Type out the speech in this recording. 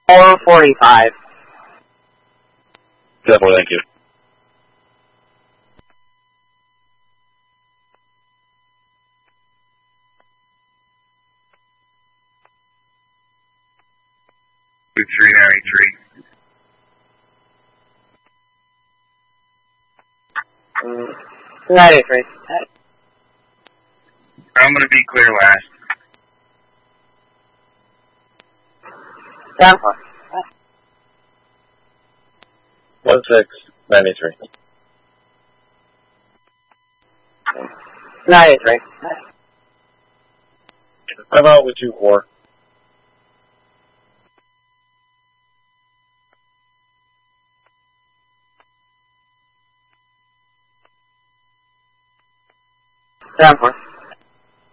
445. 10-4, thank you. Two 393. 93. I'm going to be clear last. 10-4. 1693. 93. I'm out with 2-4. 10-4.